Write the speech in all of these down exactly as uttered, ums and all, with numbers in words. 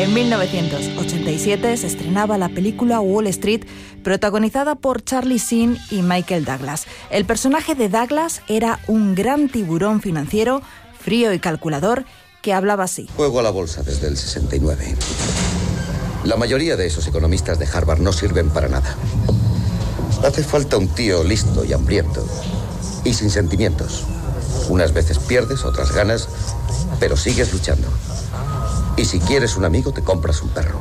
En mil novecientos ochenta y siete se estrenaba la película Wall Street, protagonizada por Charlie Sheen y Michael Douglas. El personaje de Douglas era un gran tiburón financiero, frío y calculador, que hablaba así. Juego a la bolsa desde el sesenta y nueve. La mayoría de esos economistas de Harvard no sirven para nada. Hace falta un tío listo y hambriento y sin sentimientos. Unas veces pierdes, otras ganas, pero sigues luchando. Y si quieres un amigo, te compras un perro.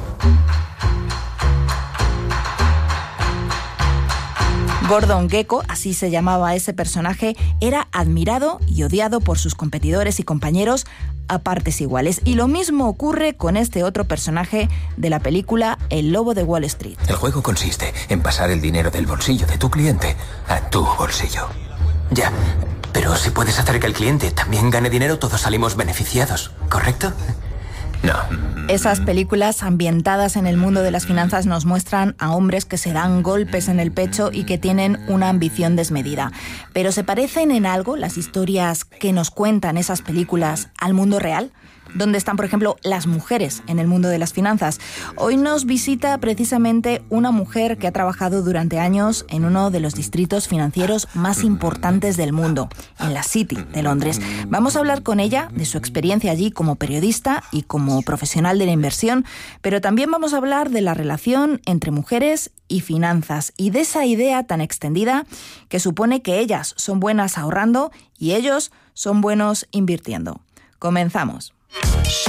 Gordon Gekko, así se llamaba ese personaje, era admirado y odiado por sus competidores y compañeros a partes iguales. Y lo mismo ocurre con este otro personaje de la película El Lobo de Wall Street. El juego consiste en pasar el dinero del bolsillo de tu cliente a tu bolsillo. Ya, pero si puedes hacer que el cliente también gane dinero, todos salimos beneficiados, ¿correcto? No. Esas películas ambientadas en el mundo de las finanzas nos muestran a hombres que se dan golpes en el pecho y que tienen una ambición desmedida. Pero ¿se parecen en algo las historias que nos cuentan esas películas al mundo real? ¿Dónde están, por ejemplo, las mujeres en el mundo de las finanzas? Hoy nos visita precisamente una mujer que ha trabajado durante años en uno de los distritos financieros más importantes del mundo, en la City de Londres. Vamos a hablar con ella de su experiencia allí como periodista y como profesional de la inversión, pero también vamos a hablar de la relación entre mujeres y finanzas y de esa idea tan extendida que supone que ellas son buenas ahorrando y ellos son buenos invirtiendo. Comenzamos.